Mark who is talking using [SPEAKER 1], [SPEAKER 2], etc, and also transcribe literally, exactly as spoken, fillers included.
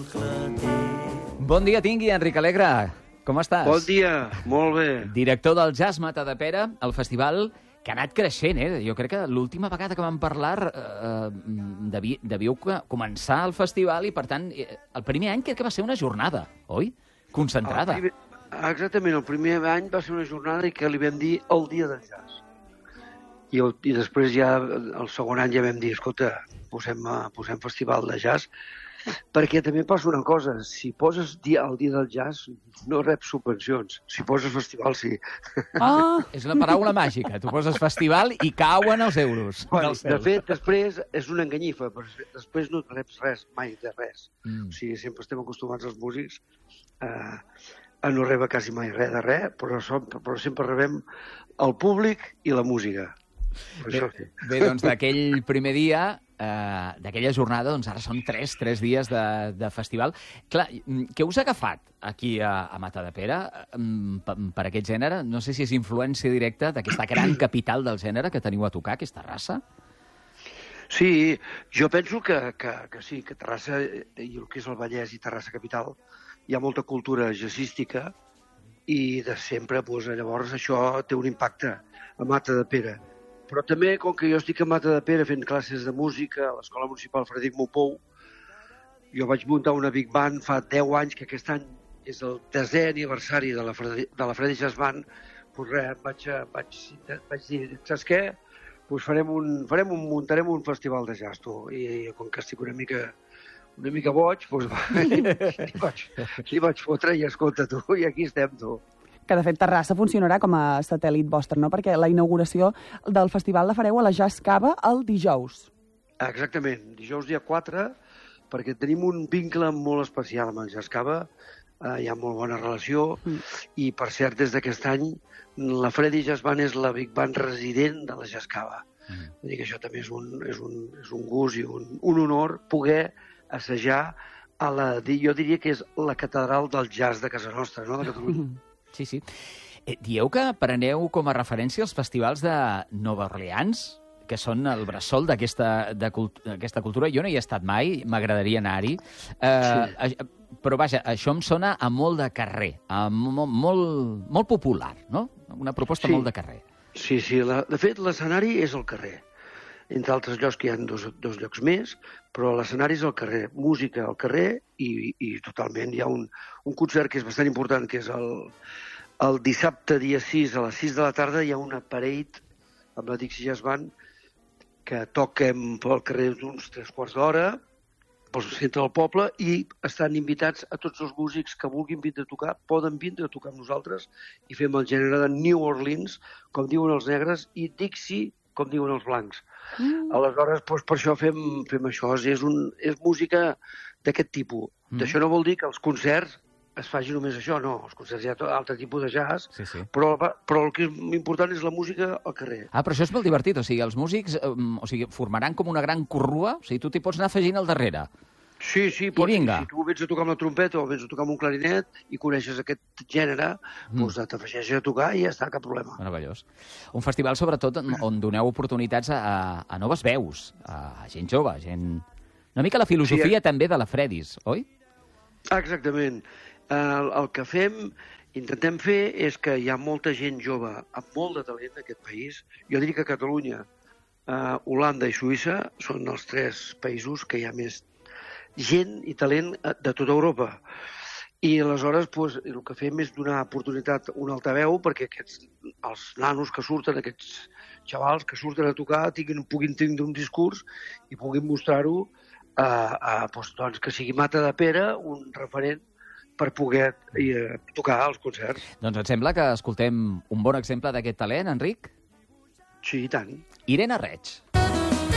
[SPEAKER 1] Bon dia tingui, Enric Alegre. Com estàs?
[SPEAKER 2] Bon dia, molt bé.
[SPEAKER 1] Director del Jazz Matadepera, el festival que ha anat creixent, eh? Jo crec que l'última vegada que vam parlar eh, deví, devíeu començar el festival i, per tant, el primer any crec que va ser una jornada, oi? Concentrada.
[SPEAKER 2] El primer, exactament, el primer any va ser una jornada i que li vam dir el dia del jazz. I, el, i després ja, el segon any ja vam dir, escolta, posem, posem festival de jazz, perquè també passa una cosa, si poses dia, el dia del jazz no reps subvencions, si poses festival sí.
[SPEAKER 1] Ah, és la paraula màgica, tu poses festival i cauen els euros.
[SPEAKER 2] Bueno, de fet, després és una enganyifa, però després no reps res, mai de res. Mm. O sigui, sempre estem acostumats els músics eh, a no rebre quasi mai res de res, però, som, però sempre rebem el públic i la música.
[SPEAKER 1] Bé, sí. bé, doncs d'aquell primer dia, eh, d'aquella jornada, doncs ara són tres, tres dies de, de festival. Clar, què us ha agafat aquí a, a Matadepera per, per aquest gènere? No sé si és influència directa d'aquesta gran capital del gènere que teniu a tocar, aquesta Terrassa.
[SPEAKER 2] Sí, jo penso que, que, que sí, que Terrassa i el que és el Vallès i Terrassa capital hi ha molta cultura jazzística i de sempre, doncs, llavors això té un impacte a Matadepera. Però també, com que jo estic a Matadepera fent classes de música a l'Escola Municipal Frederic Mompou, jo vaig muntar una Big Band fa deu anys, que aquest any és el desè aniversari de la Frederic, de la Frederic Jazz Band, doncs res, vaig, vaig, vaig dir, saps què? Doncs farem un, farem un, muntarem un festival de jazz, tu. I com que estic una mica, una mica boig, doncs va, li, vaig, li vaig fotre i escolta, tu, i aquí estem, tu.
[SPEAKER 3] Que, de fet, Terrassa funcionarà com a satèl·lit vostre, no? Perquè la inauguració del festival la fareu a la Jazz Cava el dijous.
[SPEAKER 2] Exactament, dijous dia quatre, perquè tenim un vincle molt especial amb el Jazz Cava, eh, hi ha molt bona relació, mm. i, per cert, des d'aquest any, la Freddy Jazz Band és la Big Band resident de la Jazz Cava. Mm. Vull dir que això també és un, és un, és un gust i un, un honor poder assajar a la, jo diria que és la catedral del jazz de casa nostra, no?, de Catalunya. Mm.
[SPEAKER 1] Sí, sí. Eh, dieu que preneu com a referència els festivals de Nova Orleans, que són el bressol d'aquesta cultura. Jo no hi he estat mai, m'agradaria anar-hi. Eh, sí. Però, vaja, això em sona a molt de carrer, a molt, molt, molt popular, no? Una proposta sí. molt de carrer.
[SPEAKER 2] Sí, sí. La, de fet, l'escenari és el carrer. Entre altres llocs que hi ha dos, dos llocs més, però l'escenari és el carrer. Música al carrer i, i totalment hi ha un, un concert que és bastant important, que és el, el dissabte dia sis a les sis de la tarda hi ha una parade amb la Dixie Jazz Band que toquem pel carrer d'uns tres quarts d'hora pel centre del poble i estan invitats a tots els músics que vulguin vindre a tocar, poden vindre a tocar amb nosaltres i fem el gènere de New Orleans, com diuen els negres, i Dixie, com diuen els blancs. Mm. Aleshores, doncs, per això fem, fem això. És, un, és música d'aquest tipus. Mm. Això no vol dir que els concerts es faci només això, no. Els concerts hi ha altre tipus de jazz, sí, sí. Però, però el que és important és la música al carrer.
[SPEAKER 1] Ah, però això és molt divertit. O sigui, els músics eh, o sigui, formaran com una gran corrua, o sigui, tu t'hi pots anar afegint al darrere.
[SPEAKER 2] Sí, sí, pots, si tu vens a tocar amb la trompeta o vens a tocar amb un clarinet i coneixes aquest gènere, mm. doncs t'afegeixes a tocar i ja està, cap problema.
[SPEAKER 1] Meravellós. Un festival, sobretot, on doneu oportunitats a, a noves veus, a gent jove, a gent... Una mica la filosofia sí, també de la Freddy's, oi?
[SPEAKER 2] Exactament. El, el que fem, intentem fer, és que hi ha molta gent jove amb molt de talent en aquest país. Jo diria que Catalunya, eh, Holanda i Suïssa són els tres països que hi ha més gent i talent de tota Europa. I aleshores doncs, el que fem és donar oportunitat a un altaveu perquè aquests, els nanos que surten, aquests xavals que surten a tocar, tinguin, puguin tindre un discurs i puguin mostrar-ho a, a, doncs, doncs, que sigui Matadepera un referent per poder eh, tocar als concerts.
[SPEAKER 1] Doncs et sembla que escoltem un bon exemple d'aquest talent, Enric?
[SPEAKER 2] Sí, i tant.
[SPEAKER 1] Irene Reig.